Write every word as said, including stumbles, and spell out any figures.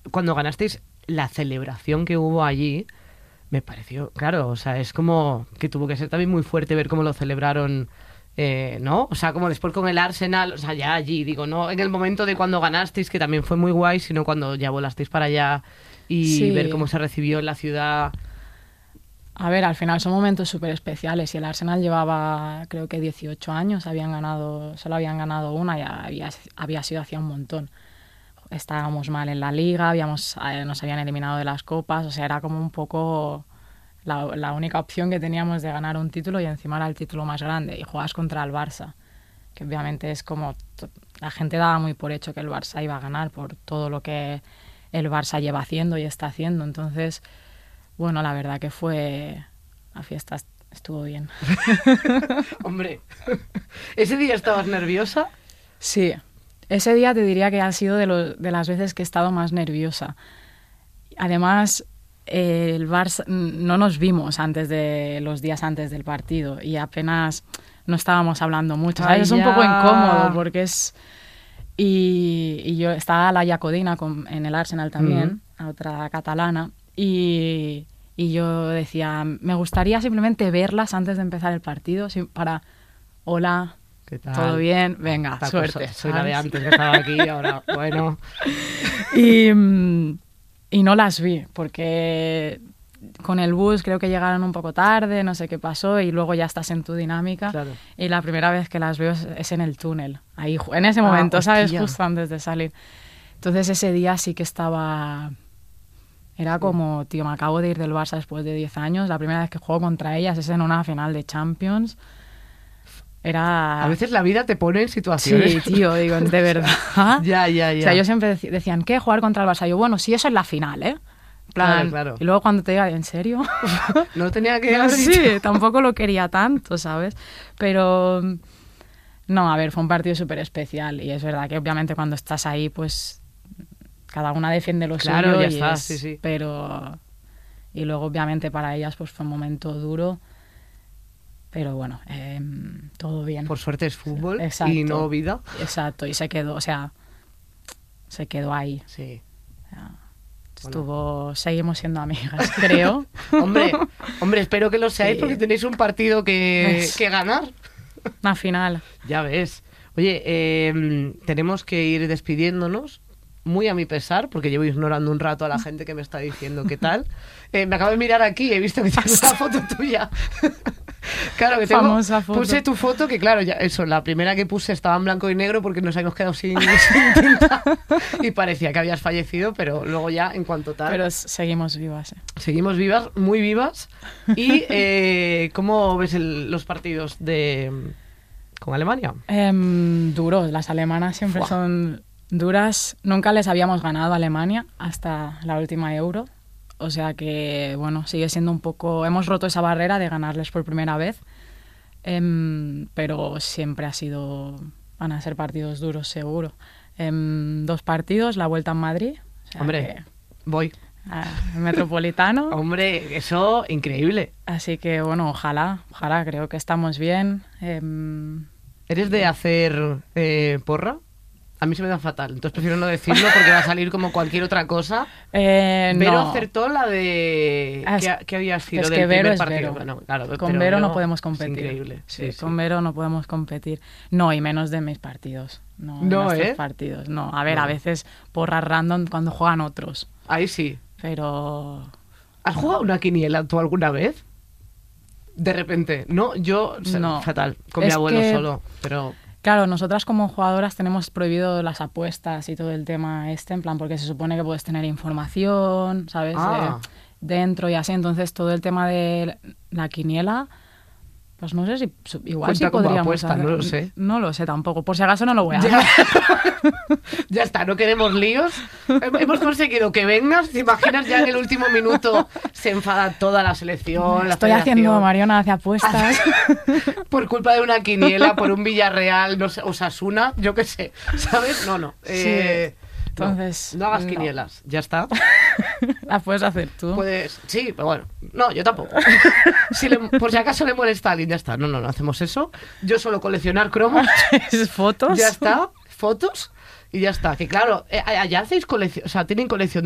cuando ganasteis, la celebración que hubo allí me pareció, claro, o sea, es como que tuvo que ser también muy fuerte ver cómo lo celebraron, eh, ¿no? O sea, como después con el Arsenal, o sea, ya allí, digo, no en el momento de cuando ganasteis, que también fue muy guay, sino cuando ya volasteis para allá y Sí. ver cómo se recibió en la ciudad. A ver, al final son momentos súper especiales y el Arsenal llevaba, creo que dieciocho años, habían ganado, solo habían ganado una y había, había sido hacía un montón. Estábamos mal en la liga, habíamos, eh, nos habían eliminado de las copas, o sea, era como un poco la, la única opción que teníamos de ganar un título y encima era el título más grande y juegas contra el Barça, que obviamente es como, la gente daba muy por hecho que el Barça iba a ganar por todo lo que el Barça lleva haciendo y está haciendo, entonces... Bueno, la verdad que fue... La fiesta estuvo bien. Hombre, ¿ese día estabas nerviosa? Sí, ese día te diría que ha sido de, lo, de las veces que he estado más nerviosa. Además, eh, el Barça no nos vimos antes de los días antes del partido y apenas no estábamos hablando mucho. ¿Sabes? Ay, es un ya. poco incómodo porque es... Y, y yo estaba Laia Codina con, en el Arsenal también, uh-huh. otra catalana, y, y yo decía, me gustaría simplemente verlas antes de empezar el partido para, hola, ¿qué tal? ¿Todo bien? Venga, Esta suerte. Cosa, soy la de antes que estaba aquí, ahora, bueno. Y, y no las vi, porque con el bus creo que llegaron un poco tarde, no sé qué pasó, y luego ya estás en tu dinámica. Claro. Y la primera vez que las veo es, es en el túnel, ahí, en ese momento, ah, ¿sabes? Justo antes de salir. Entonces ese día sí que estaba... Era sí. como, tío, me acabo de ir del Barça después de diez años, la primera vez que juego contra ellas es en una final de Champions. Era... A veces la vida te pone en situaciones... Sí, tío, digo, de verdad. ya, ya, ya. O sea, yo siempre dec- decían, ¿qué? Jugar contra el Barça. Yo, bueno, sí, eso es la final, ¿eh? Plan, claro, claro. Y luego cuando te diga, ¿en serio? No tenía que haber Sí, dicho. tampoco lo quería tanto, ¿sabes? Pero... No, a ver, fue un partido súper especial y es verdad que obviamente cuando estás ahí, pues cada una defiende lo claro, suyo. Ya y está, es, sí, sí. Pero... Y luego obviamente para ellas pues fue un momento duro. Pero bueno, eh, todo bien. Por suerte es fútbol Exacto. y no vida. Exacto, y se quedó, o sea, se quedó ahí. Sí. O sea, estuvo, bueno. Seguimos siendo amigas, creo. hombre, hombre, espero que lo seáis sí. porque tenéis un partido que, es que ganar. Una final. Ya ves. Oye, eh, tenemos que ir despidiéndonos. Muy a mi pesar, porque llevo ignorando un rato a la gente que me está diciendo qué tal. Eh, me acabo de mirar aquí y he visto que tienes una foto tuya. Claro, que tengo, famosa foto. Puse tu foto, que claro, ya eso, la primera que puse estaba en blanco y negro porque nos habíamos quedado sin, sin tinta y parecía que habías fallecido, pero luego ya, en cuanto tal... Pero seguimos vivas. ¿eh? Seguimos vivas, muy vivas. ¿Y eh, cómo ves el, los partidos de con Alemania? Eh, duros, las alemanas siempre Fua. son... duras. Nunca les habíamos ganado a Alemania hasta la última Euro. O sea que, bueno, sigue siendo un poco... Hemos roto esa barrera de ganarles por primera vez. Eh, pero siempre ha sido... Van a ser partidos duros, seguro. Eh, dos partidos, la vuelta en Madrid. O sea Hombre, que, voy. El Metropolitano. Hombre, eso, increíble. Así que, bueno, ojalá. Ojalá, creo que estamos bien. Eh, ¿Eres de hacer eh, porra? A mí se me da fatal, entonces prefiero no decirlo porque va a salir como cualquier otra cosa. Eh, Vero no. acertó la de... Es, ¿Qué, ¿Qué había sido es del que Vero primer es partido? Vero. Bueno, claro, con pero Vero Vero no podemos competir. Es increíble. Sí, sí, sí. Con Vero no podemos competir. No, y menos de mis partidos. No, no de ¿eh? partidos. No, a ver, no. a veces porras random cuando juegan otros. Ahí sí. Pero... ¿Has jugado una quiniela tú alguna vez? De repente. No, yo... O sea, no. fatal. Con es mi abuelo que... solo, pero... Claro, nosotras como jugadoras tenemos prohibido las apuestas y todo el tema este, en plan, porque se supone que puedes tener información, ¿sabes? Ah. Eh, dentro y así, entonces todo el tema de la quiniela, pues no sé si, igual Cuenta sí como podríamos apuesta, hacer. no lo sé. No lo sé tampoco, por si acaso no lo voy a hacer. Ya, ya está, no queremos líos. Hemos conseguido que vengas, ¿te imaginas? Ya en el último minuto se enfada toda la selección, la Estoy federación. haciendo, Mariona hace apuestas. Por culpa de una quiniela, por un Villarreal, no sé, Osasuna, yo qué sé, ¿sabes? No, no. Eh, sí. Entonces, no, no hagas quinielas, no. Ya está. ¿Las puedes hacer tú? Puedes, sí, pero bueno, no, yo tampoco. Si le, por si acaso le molesta a alguien, ya está. No, no, no hacemos eso. Yo solo coleccionar cromos. ¿Fotos? Ya está, fotos y ya está. Que claro, allá hacéis colección, o sea, tienen colección